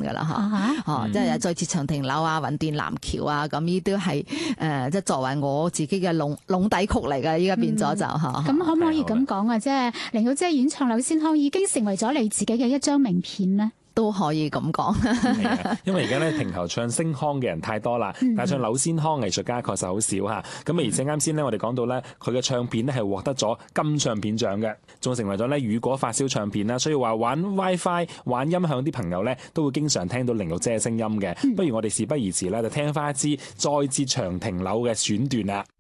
噶啦即係再次長亭柳啊、雲斷南橋啊，咁呢都係即係作為我自己嘅籠底曲嚟嘅，依家變咗就咁可唔可以咁講啊？即係玲玉姐演唱柳先康已經成為咗你自己嘅一張名片呢？ 都可以咁講， 因為而家咧平頭唱星康嘅人太多啦，但係唱柳先康藝術家確實好少嚇。咁而且啱先咧，我哋講到咧，佢嘅唱片咧係獲得咗金唱片獎嘅，仲成為咗咧雨果發燒唱片啦。所以話玩 WiFi、玩音響啲朋友咧，都會經常聽到玲玉姐嘅聲音嘅。不如我哋事不宜遲啦，就聽翻一支再接長亭柳嘅選段啦。